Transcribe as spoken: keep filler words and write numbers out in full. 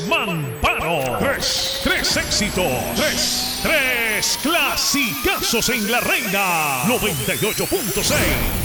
Mamparo. Tres, tres éxitos. Tres, tres clasicazos en la Reina. noventa y ocho punto seis.